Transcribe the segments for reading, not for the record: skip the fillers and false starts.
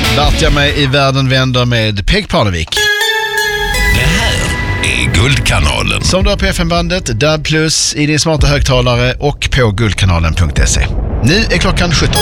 Vart jag mig i världen vänder med Peg Parnevik. Det här är Guldkanalen. Som du har på FM-bandet, DAB+, i din smarta högtalare och på guldkanalen.se. Nu är klockan 17.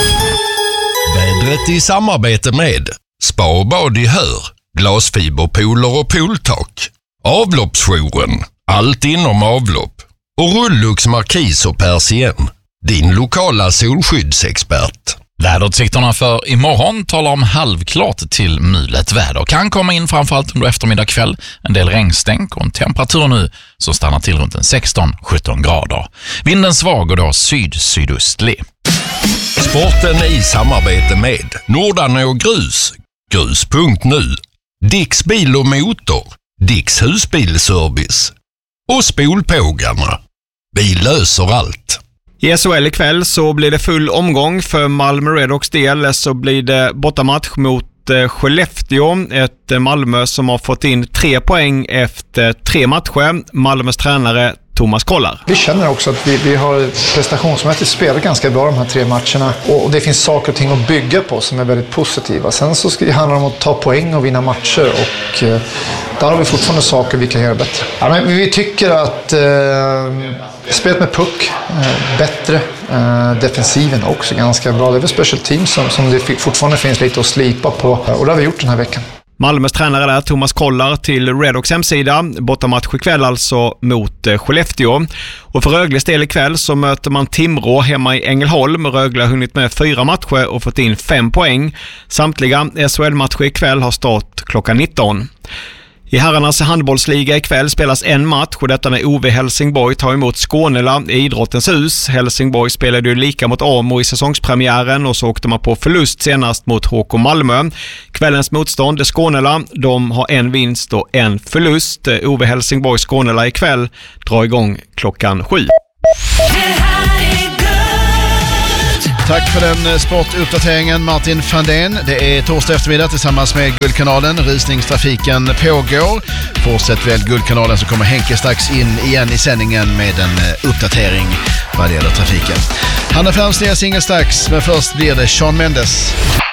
Vädret i samarbete med Spa och bad i Hör, glasfiberpooler och pooltak, avloppsjouren, allt inom avlopp och Rullux Markis och Persien, din lokala solskyddsexpert. Väderutsikterna för imorgon talar om halvklart till mulet väder. Kan komma in framförallt under eftermiddag kväll. En del regnstänk och en temperatur nu som stannar till runt en 16-17 grader. Vinden svag och då sydöstlig. Sporten i samarbete med Nordanå och Grus, grus.nu, Dicks bil och motor, Dicks husbilservice och Spolpågarna. Vi löser allt. I SHL ikväll så blir det full omgång för Malmö Redhawks del, så blir det bortamatch mot Skellefteå, ett Malmö som har fått in 3 poäng efter 3 matcher. Malmös tränare Thomas Kollar. Vi känner också att vi har prestationsmässigt spelat ganska bra de här 3 matcherna och det finns saker och ting att bygga på som är väldigt positiva. Sen så handlar det om att ta poäng och vinna matcher och där har vi fortfarande saker vi kan göra bättre. Ja, men vi tycker att spelet med puck bättre, defensiven också ganska bra. Det är väl special teams som det fortfarande finns lite att slipa på och det har vi gjort den här veckan. Malmös tränare där, Thomas Kollar, till Redhawks hemsida. Bortamatch ikväll alltså mot Skellefteå. Och för Rögles del ikväll så möter man Timrå hemma i Ängelholm. Rögle har hunnit med 4 matcher och fått in 5 poäng. Samtliga SHL-matcher ikväll har start klockan 19. I herrarnas handbollsliga ikväll spelas en match och detta när OV Helsingborg tar emot Skånela i Idrottens hus. Helsingborg spelade ju lika mot Amo i säsongspremiären och så åkte man på förlust senast mot HK Malmö. Kvällens motstånd är Skånela. De har en vinst och en förlust. OV Helsingborg Skånela ikväll drar igång klockan 7. Tack för den sportuppdateringen, Martin Fandén. Det är torsdag eftermiddag tillsammans med Guldkanalen. Rysningstrafiken pågår. Fortsätt väl Guldkanalen så kommer Henke strax in igen i sändningen med en uppdatering vad det gäller trafiken. Hanna Färmsnäs singel strax, men först blir det Shawn Mendes.